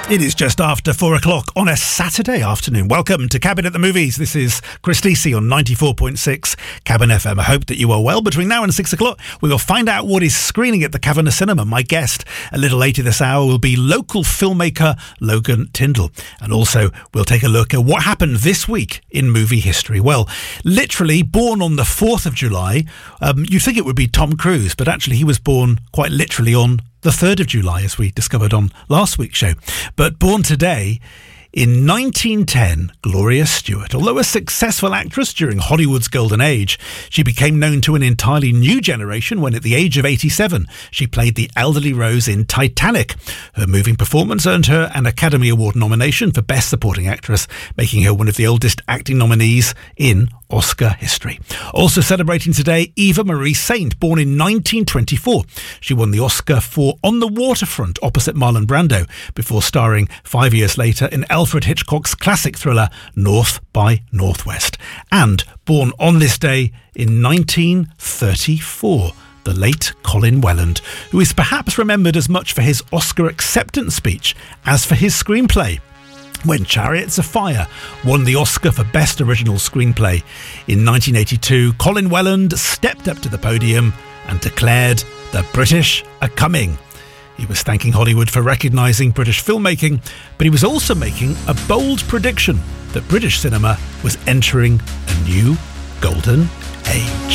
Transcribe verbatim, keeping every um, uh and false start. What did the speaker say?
It is just after four o'clock on a Saturday afternoon. Welcome to Cabin at the Movies. This is Chris Lisi on ninety-four point six Cabin F M. I hope that you are well. Between now and six o'clock, we will find out what is screening at the Cavanagh Cinema. My guest a little later this hour will be local filmmaker Logan Tyndall. And also, we'll take a look at what happened this week in movie history. Well, literally born on the fourth of July, um, you'd think it would be Tom Cruise, but actually he was born quite literally on the third of July, as we discovered on last week's show. But born today, in nineteen ten, Gloria Stewart. Although a successful actress during Hollywood's golden age, she became known to an entirely new generation when at the age of eighty-seven, she played the elderly Rose in Titanic. Her moving performance earned her an Academy Award nomination for Best Supporting Actress, making her one of the oldest acting nominees in Oscar history. Also celebrating today, Eva Marie Saint, born in nineteen twenty-four. She won the Oscar for On the Waterfront opposite Marlon Brando, before starring five years later in Alfred Hitchcock's classic thriller North by Northwest. And born on this day in nineteen thirty-four, the late Colin Welland, who is perhaps remembered as much for his Oscar acceptance speech as for his screenplay, when Chariots of Fire won the Oscar for Best Original Screenplay. In nineteen eighty-two, Colin Welland stepped up to the podium and declared, "The British are coming." He was thanking Hollywood for recognising British filmmaking, but he was also making a bold prediction that British cinema was entering a new golden age.